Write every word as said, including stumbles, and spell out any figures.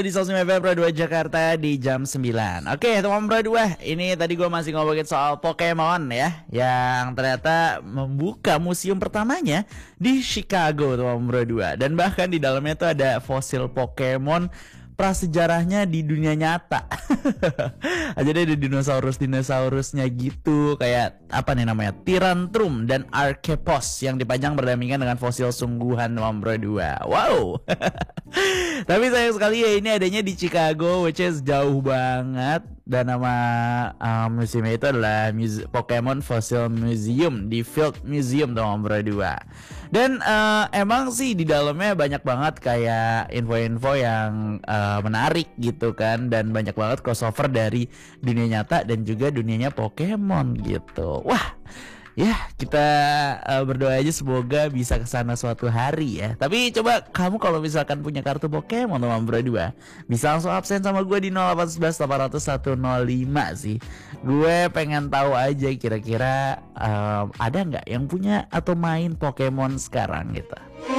Di Sosmed F M Pro dua Jakarta di jam sembilan. Oke teman Pro dua, ini tadi gue masih ngomongin soal Pokemon ya, yang ternyata membuka museum pertamanya di Chicago teman Pro dua. Dan bahkan di dalamnya tuh ada fosil Pokemon prasejarahnya di dunia nyata. Jadi ada dinosaurus-dinosaurusnya gitu, kayak apa nih namanya, Tyrantrum dan Archepos yang dipajang berdampingan dengan fosil sungguhan teman Pro dua. Wow. Tapi sayang sekali ya, ini adanya di Chicago, which is jauh banget. Dan nama uh, museumnya itu adalah Muse Pokemon Fossil Museum di Field Museum teman Pro dua. Dan uh, emang sih di dalamnya banyak banget kayak info-info yang uh, menarik gitu kan. Dan banyak banget crossover dari dunia nyata dan juga dunianya Pokemon gitu. Wah, ya kita uh, berdoa aja semoga bisa kesana suatu hari ya. Tapi coba kamu kalau misalkan punya kartu Pokemon teman Pro dua, bisa langsung absen sama gue di nol delapan satu satu delapan nol nol satu nol lima sih. Gue pengen tahu aja kira-kira um, ada nggak yang punya atau main Pokemon sekarang gitu.